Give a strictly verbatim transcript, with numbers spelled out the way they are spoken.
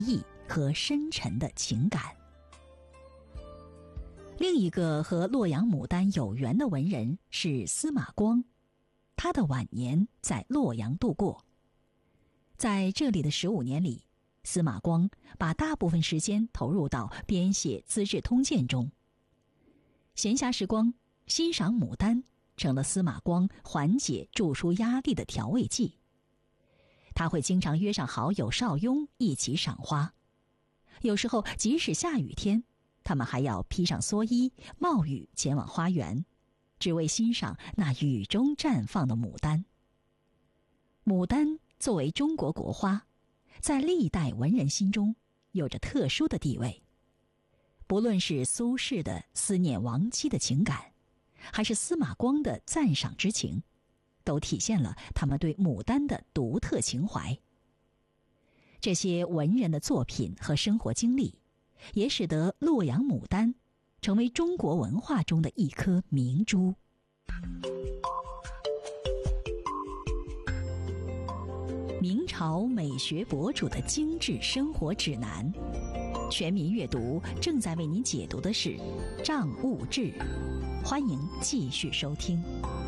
意和深沉的情感。另一个和洛阳牡丹有缘的文人是司马光，他的晚年在洛阳度过。在这里的十五年里，司马光把大部分时间投入到编写《资治通鉴》中。闲暇时光，欣赏牡丹成了司马光缓解著书压力的调味剂。他会经常约上好友邵雍一起赏花，有时候即使下雨天，他们还要披上蓑衣，冒雨前往花园，只为欣赏那雨中绽放的牡丹。牡丹作为中国国花，在历代文人心中有着特殊的地位。不论是苏轼的思念亡妻的情感，还是司马光的赞赏之情，都体现了他们对牡丹的独特情怀。这些文人的作品和生活经历，也使得洛阳牡丹成为中国文化中的一颗明珠。明朝美学博主的精致生活指南，全民阅读正在为您解读的是《账务志》，欢迎继续收听。